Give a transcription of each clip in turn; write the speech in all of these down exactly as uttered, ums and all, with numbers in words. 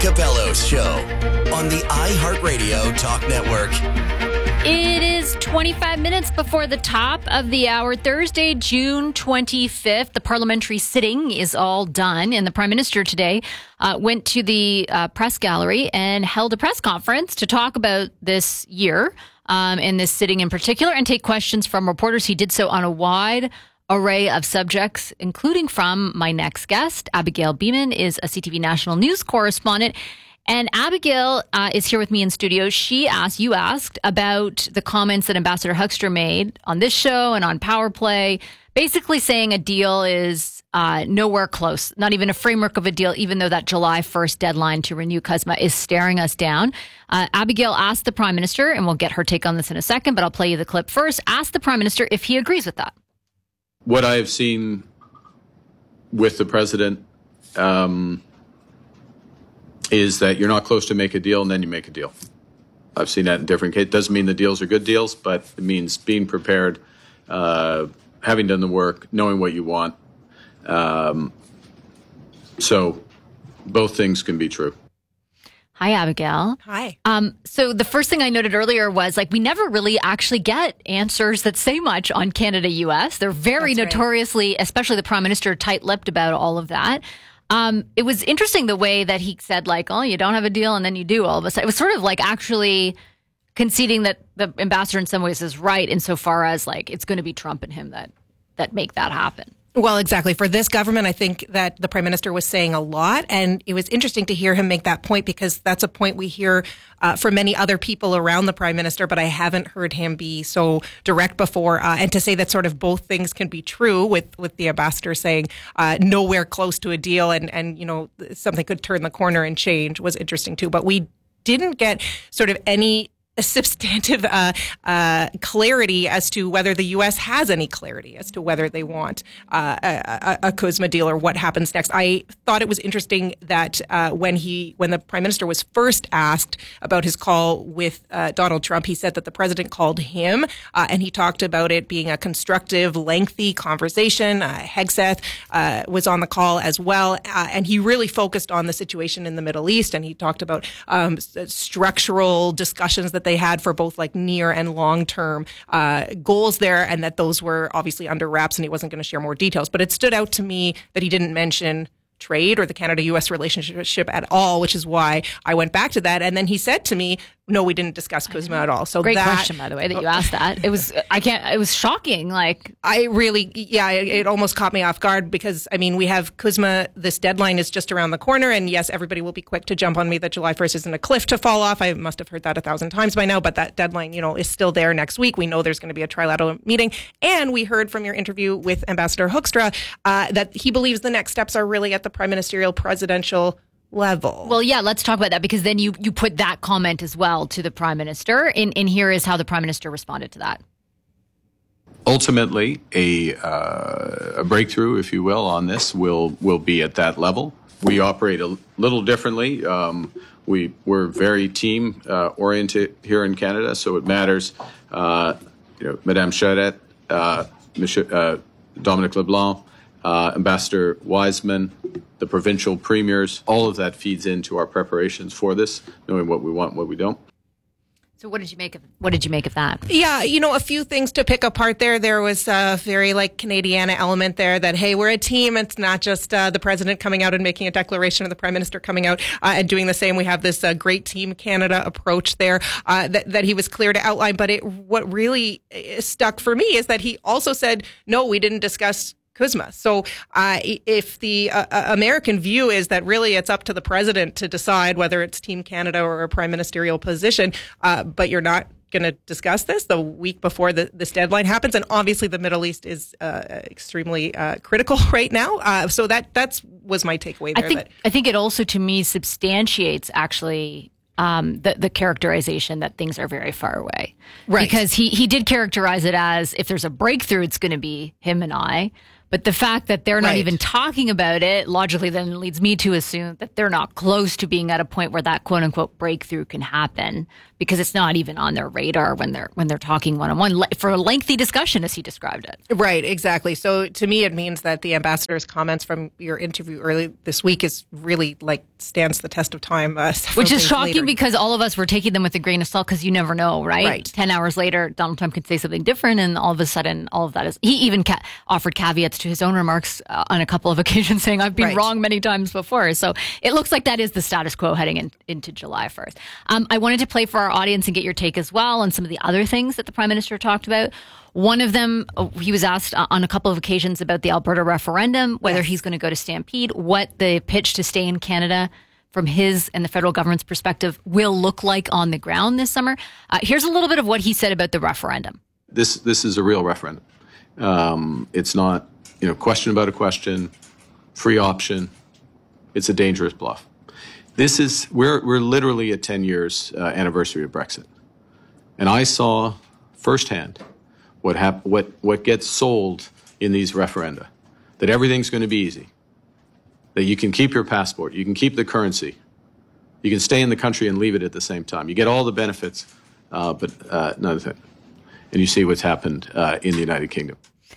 Cabello's Show on the iHeartRadio Talk Network. It is twenty-five minutes before the top of the hour, Thursday, June twenty-fifth. The parliamentary sitting is all done, and the Prime Minister today uh, went to the uh, press gallery and held a press conference to talk about this year um, and this sitting in particular and take questions from reporters. He did so on a wide array of subjects, including from my next guest. Abigail Bimman is a C T V National News correspondent. And Abigail uh, is here with me in studio. She asked, you asked about the comments that Ambassador Hoekstra made on this show and on Power Play, basically saying a deal is uh, nowhere close, not even a framework of a deal, even though that July first deadline to renew CUSMA is staring us down. Uh, Abigail asked the Prime Minister, and we'll get her take on this in a second, but I'll play you the clip first, asked the Prime Minister if he agrees with that. What I have seen with the president um, is that you're not close to make a deal and then you make a deal. I've seen that in different cases. It doesn't mean the deals are good deals, but it means being prepared, uh, having done the work, knowing what you want. Um, so both things can be true. Hi, Abigail. Hi. Um, so the first thing I noted earlier was like we never really actually get answers that say much on Canada U S. They're very That's notoriously, right. especially the Prime Minister, tight-lipped about all of that. Um, it was interesting the way that he said like, oh, you don't have a deal and then you do all of a sudden. It was sort of like actually conceding that the ambassador in some ways is right insofar as like it's going to be Trump and him that that make that happen. Well, exactly. For this government, I think that the Prime Minister was saying a lot, and it was interesting to hear him make that point because that's a point we hear uh, from many other people around the Prime Minister, but I haven't heard him be so direct before. Uh, and to say that sort of both things can be true with, with the ambassador saying uh, nowhere close to a deal and, and, you know, something could turn the corner and change was interesting too. But we didn't get sort of any a substantive uh, uh, clarity as to whether the U S has any clarity as to whether they want uh, a, a CUSMA deal or what happens next. I thought it was interesting that uh, when he, when the Prime Minister was first asked about his call with uh, Donald Trump, he said that the president called him uh, and he talked about it being a constructive, lengthy conversation. Uh, Hegseth uh, was on the call as well, uh, and he really focused on the situation in the Middle East, and he talked about um, structural discussions that they had for both like near and long term uh, goals there, and that those were obviously under wraps and he wasn't going to share more details. But it stood out to me that he didn't mention trade or the Canada U S relationship at all, which is why I went back to that. And then he said to me, no, we didn't discuss CUSMA at all. So great that, question, by the way, that you asked that. It was, I can't, it was shocking. Like, I really, yeah, it, it almost caught me off guard because, I mean, we have CUSMA, this deadline is just around the corner. And yes, everybody will be quick to jump on me that July first isn't a cliff to fall off. I must have heard that a thousand times by now, but that deadline, you know, is still there next week. We know there's going to be a trilateral meeting. And we heard from your interview with Ambassador Hoekstra uh, that he believes the next steps are really at the prime ministerial presidential level. Well, yeah, let's talk about that because then you, you put that comment as well to the Prime Minister. And, and here is how the Prime Minister responded to that. Ultimately, a, uh, a breakthrough, if you will, on this will, will be at that level. We operate a little differently. Um, we, we're very team uh, oriented here in Canada, so it matters. Uh, you know, Madame Charette, uh, Monsieur, uh, Dominic LeBlanc, uh, Ambassador Wiseman, the provincial premiers, all of that feeds into our preparations for this, knowing what we want and what we don't. So what did you make of what did you make of that? Yeah, you know, a few things to pick apart there. There was a very like Canadiana element there that, hey, we're a team. It's not just uh, the president coming out and making a declaration or the prime minister coming out uh, and doing the same. We have this uh, great Team Canada approach there uh, that, that he was clear to outline. But it, what really stuck for me is that he also said, no, we didn't discuss CUSMA. So uh, if the uh, American view is that really it's up to the president to decide whether it's Team Canada or a prime ministerial position, uh, but you're not going to discuss this the week before the, this deadline happens. And obviously the Middle East is uh, extremely uh, critical right now. Uh, so that that's was my takeaway there. I think, that, I think it also, to me, substantiates actually Um, the, the characterization that things are very far away. Right. Because he, he did characterize it as if there's a breakthrough, it's going to be him and I. But the fact that they're not Right. even talking about it logically then leads me to assume that they're not close to being at a point where that quote unquote breakthrough can happen, because it's not even on their radar when they're when they're talking one on one for a lengthy discussion, as he described it. Right, exactly. So to me, it means that the ambassador's comments from your interview early this week is really like stands the test of time. Uh, several Which is days shocking later. because all of us were taking them with a grain of salt, because you never know, right? Right. Ten hours later, Donald Trump could say something different, and all of a sudden, all of that is. He even ca- offered caveats to his own remarks uh, on a couple of occasions, saying, "I've been Right. wrong many times before." So it looks like that is the status quo heading in, into July first. Um, I wanted to play for our audience and get your take as well on some of the other things that the Prime Minister talked about. One of them, uh, he was asked uh, on a couple of occasions about the Alberta referendum, whether Yes. he's going to go to Stampede, what the pitch to stay in Canada from his and the federal government's perspective will look like on the ground this summer. Uh, here's a little bit of what he said about the referendum. This this is a real referendum. Um, it's not, you know, question about a question, free option. It's a dangerous bluff. This is we're we're literally at ten years uh, anniversary of Brexit, and I saw firsthand what hap- what what gets sold in these referenda, that everything's going to be easy, that you can keep your passport, you can keep the currency, you can stay in the country and leave it at the same time. You get all the benefits, uh, but uh, none of it. And you see what's happened uh, in the United Kingdom.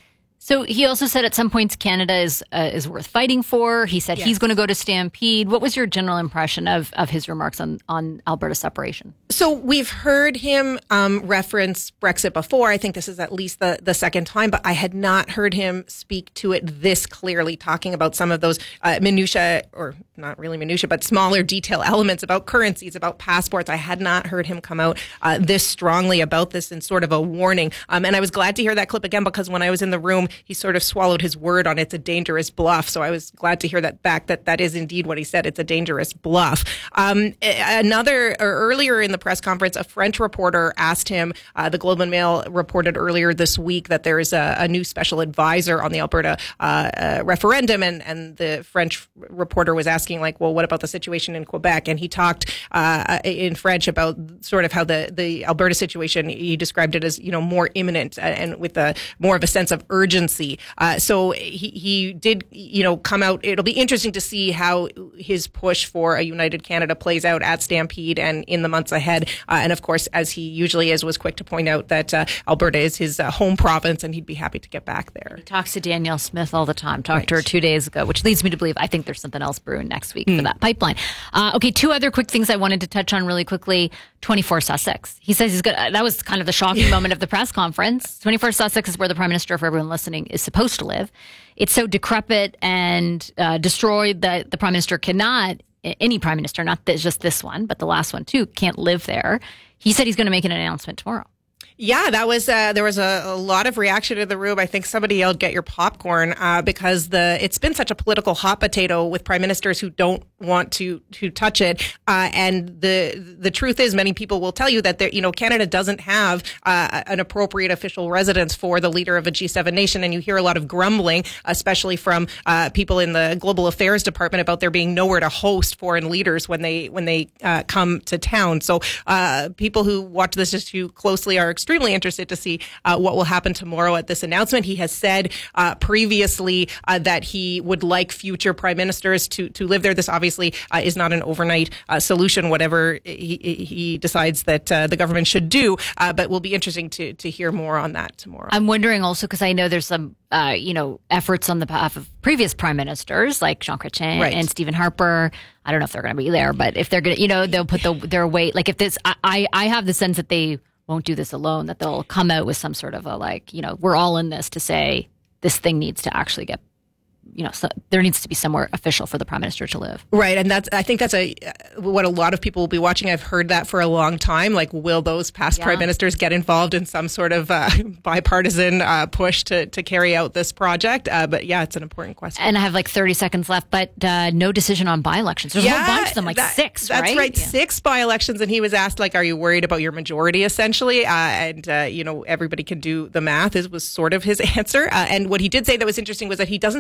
So he also said at some points Canada is uh, is worth fighting for. He said Yes. he's going to go to Stampede. What was your general impression of, of his remarks on, on Alberta separation? So we've heard him um, reference Brexit before. I think this is at least the, the second time, but I had not heard him speak to it this clearly, talking about some of those uh, minutia, or not really minutia, but smaller detail elements about currencies, about passports. I had not heard him come out uh, this strongly about this in sort of a warning. Um, and I was glad to hear that clip again, because when I was in the room, he sort of swallowed his word on it's a dangerous bluff. So I was glad to hear that back, that that is indeed what he said. It's a dangerous bluff. Um, another, or earlier in the press conference, a French reporter asked him, uh, the Globe and Mail reported earlier this week that there is a, a new special advisor on the Alberta uh, uh, referendum. And, and the French reporter was asking, like, well, what about the situation in Quebec? And he talked uh, in French about sort of how the, the Alberta situation, he described it as, you know, more imminent and with a more of a sense of urgency. Uh, so he, he did, you know, come out. It'll be interesting to see how his push for a united Canada plays out at Stampede and in the months ahead. Uh, and of course, as he usually is, was quick to point out that uh, Alberta is his uh, home province, and he'd be happy to get back there. He talks to Danielle Smith all the time. Talked Right. to her two days ago, which leads me to believe I think there's something else brewing next week mm. for that pipeline. Uh, okay, two other quick things I wanted to touch on really quickly. twenty-four Sussex. He says he's good. That was kind of the shocking moment of the press conference. twenty-four Sussex is where the Prime Minister, for everyone listening, is supposed to live. It's so decrepit and uh, destroyed that the Prime Minister cannot, any Prime Minister, not this, just this one, but the last one too, can't live there. He said he's going to make an announcement tomorrow. Yeah, that was uh, there was a, a lot of reaction in the room. I think somebody yelled, "Get your popcorn," uh, because the it's been such a political hot potato with prime ministers who don't want to to touch it. Uh, and the the truth is, many people will tell you that there, you know, Canada doesn't have uh, an appropriate official residence for the leader of a G seven nation, and you hear a lot of grumbling, especially from uh, people in the Global Affairs Department, about there being nowhere to host foreign leaders when they when they uh, come to town. So uh, people who watch this issue closely are extremely interested to see uh, what will happen tomorrow at this announcement. He has said uh, previously uh, that he would like future prime ministers to to live there. This obviously uh, is not an overnight uh, solution, whatever he, he decides that uh, the government should do, uh, but will be interesting to to hear more on that tomorrow. I'm wondering also, because I know there's some uh, you know efforts on the behalf of previous prime ministers like Jean Chrétien right. and Stephen Harper. I don't know if they're going to be there, but if they're going to, you know, they'll put the, their weight. Like if this, I, I I have the sense that they won't do this alone, that they'll come out with some sort of a, like, you know, we're all in this to say this thing needs to actually get, you know, so there needs to be somewhere official for the prime minister to live. Right. And that's, I think that's a, what a lot of people will be watching. I've heard that for a long time. Like, will those past Yeah. prime ministers get involved in some sort of uh, bipartisan uh, push to, to carry out this project? Uh, but yeah, it's an important question. And I have like thirty seconds left, but uh, no decision on by-elections. There's a whole bunch of them, like that- six, that's right? That's right, Yeah. six by-elections. And he was asked, like, are you worried about your majority, essentially? Uh, and, uh, you know, everybody can do the math, is was sort of his answer. Uh, and what he did say that was interesting was that he doesn't think they'll be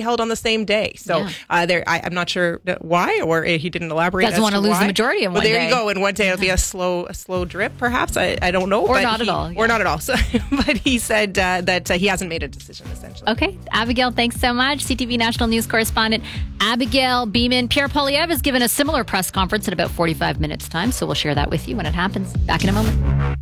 held on the same day. So Yeah. uh, there, I, I'm not sure why, or he didn't elaborate. Doesn't as want to to lose why. the majority in But one there day. you go. In one day, it'll be a slow, a slow drip, perhaps. I, I don't know, Or but not he- at all, yeah. or not at all. So, but he said uh, that uh, he hasn't made a decision. Essentially. Okay. Abigail, thanks so much. C T V National News correspondent Abigail Beeman. Pierre Poilievre has given a similar press conference in about forty-five minutes' time, so we'll share that with you when it happens. Back in a moment.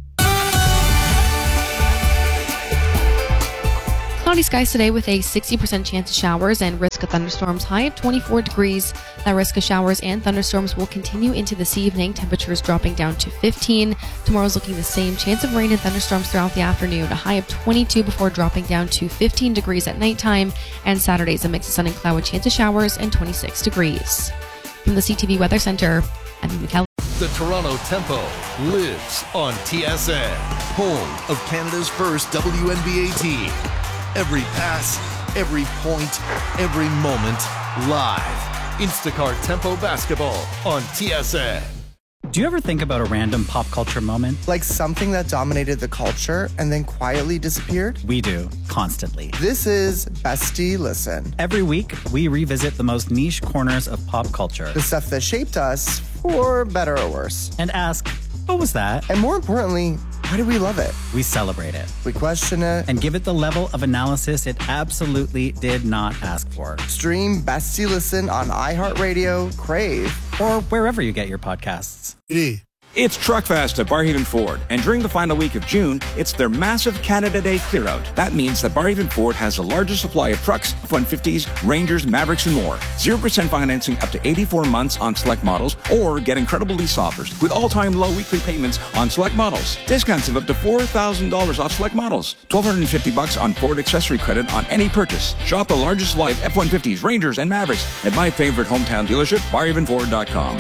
Cloudy skies today with a sixty percent chance of showers and risk of thunderstorms. High of twenty-four degrees. That risk of showers and thunderstorms will continue into this evening. Temperatures dropping down to fifteen. Tomorrow's looking the same. Chance of rain and thunderstorms throughout the afternoon. A high of twenty-two before dropping down to fifteen degrees at nighttime. And Saturday's a mix of sun and cloud with chance of showers and twenty-six degrees. From the C T V Weather Center, I'm McKellar. The Toronto Tempo lives on T S N, home of Canada's first W N B A team. Every pass, every point, every moment, live. Instacart Tempo Basketball on T S N. Do you ever think about a random pop culture moment? Like something that dominated the culture and then quietly disappeared? We do, constantly. This is Bestie Listen. Every week, we revisit the most niche corners of pop culture. The stuff that shaped us, for better or worse. And ask, what was that? And more importantly, why do we love it? We celebrate it. We question it. And give it the level of analysis it absolutely did not ask for. Stream Bestie Listen on iHeartRadio, Crave, or wherever you get your podcasts. It's Truckfest at Barrhaven Ford, and during the final week of June, it's their massive Canada Day clearout. That means that Barrhaven Ford has the largest supply of trucks, F one fifties, Rangers, Mavericks, and more. zero percent financing up to eighty-four months on select models, or get incredible lease offers with all-time low weekly payments on select models. Discounts of up to four thousand dollars off select models. twelve fifty bucks on Ford accessory credit on any purchase. Shop the largest live F one fifties, Rangers, and Mavericks at my favorite hometown dealership, barrhaven ford dot com.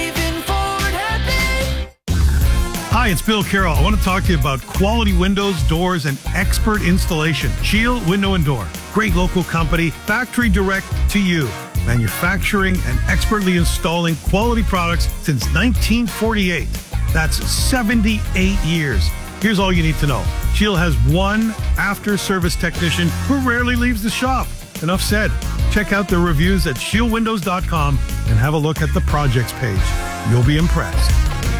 Hi, it's Bill Carroll. I want to talk to you about quality windows, doors, and expert installation. Shield Window and Door. Great local company, factory direct to you. Manufacturing and expertly installing quality products since nineteen forty-eight. That's seventy-eight years. Here's all you need to know. Shield has one after-service technician who rarely leaves the shop. Enough said. Check out the reviews at shield windows dot com and have a look at the projects page. You'll be impressed.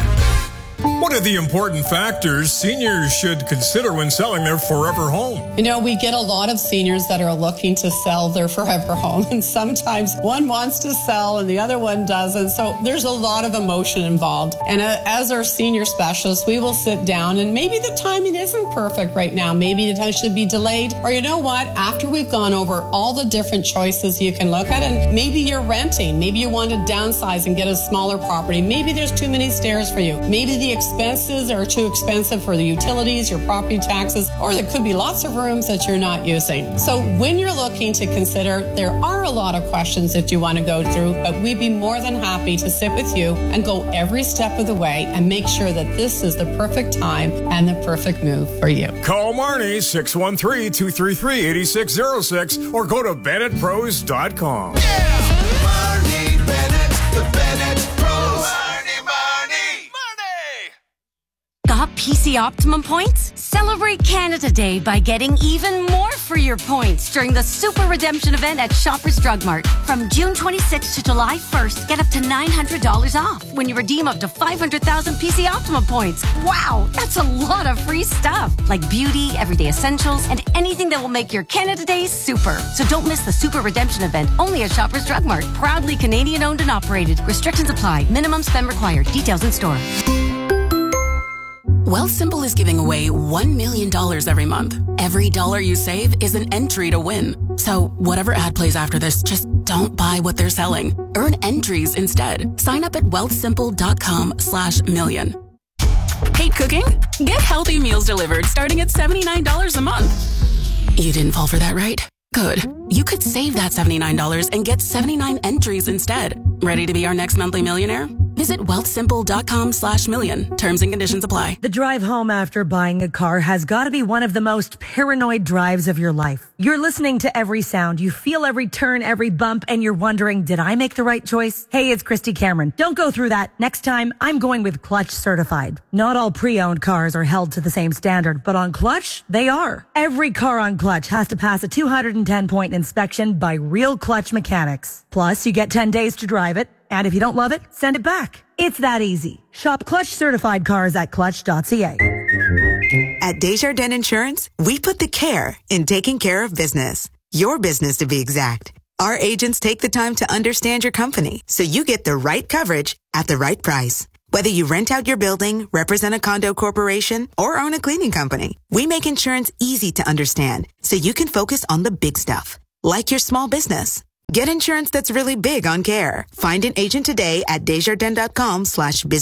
What are the important factors seniors should consider when selling their forever home? You know, we get a lot of seniors that are looking to sell their forever home, and sometimes one wants to sell and the other one doesn't. So there's a lot of emotion involved. And uh, as our senior specialists, we will sit down, and maybe the timing isn't perfect right now. Maybe the time should be delayed. Or you know what? After we've gone over all the different choices you can look at, and maybe you're renting, maybe you want to downsize and get a smaller property. Maybe there's too many stairs for you. Maybe the expenses are too expensive for the utilities, your property taxes, or there could be lots of rooms that you're not using. So when you're looking to consider, there are a lot of questions that you want to go through, but we'd be more than happy to sit with you and go every step of the way and make sure that this is the perfect time and the perfect move for you. Call Marnie, six one three, two three three, eight six zero six, or go to bennett pros dot com. Yeah! Marnie Bennett, the Bennett Pros. Marnie, Marnie, Marnie! Got P C Optimum points? Celebrate Canada Day by getting even more for your points during the Super Redemption event at Shoppers Drug Mart. From June twenty-sixth to July first, get up to nine hundred dollars off when you redeem up to five hundred thousand P C Optimum points. Wow, that's a lot of free stuff, like beauty, everyday essentials, and anything that will make your Canada Day super. So don't miss the Super Redemption event, only at Shoppers Drug Mart. Proudly Canadian owned and operated. Restrictions apply. Minimum spend required. Details in store. Wealthsimple is giving away one million dollars every month. Every dollar you save is an entry to win. So whatever ad plays after this, just don't buy what they're selling. Earn entries instead. Sign up at wealthsimple.com slash million. Hate cooking? Get healthy meals delivered starting at seventy-nine dollars a month. You didn't fall for that, right? Good. You could save that seventy-nine dollars and get seventy-nine entries instead. Ready to be our next monthly millionaire? Visit wealthsimple.com slash million. Terms and conditions apply. The drive home after buying a car has got to be one of the most paranoid drives of your life. You're listening to every sound. You feel every turn, every bump, and you're wondering, did I make the right choice? Hey, it's Christy Cameron. Don't go through that. Next time, I'm going with Clutch Certified. Not all pre-owned cars are held to the same standard, but on Clutch, they are. Every car on Clutch has to pass a two hundred ten point inspection by real Clutch mechanics. Plus, you get ten days to drive it, and if you don't love it, send it back. It's that easy. Shop Clutch Certified cars at clutch dot c a. At Desjardins Insurance, we put the care in taking care of business. Your business, to be exact. Our agents take the time to understand your company, so you get the right coverage at the right price. Whether you rent out your building, represent a condo corporation, or own a cleaning company, we make insurance easy to understand, so you can focus on the big stuff, like your small business. Get insurance that's really big on care. Find an agent today at desjardins dot com slash business.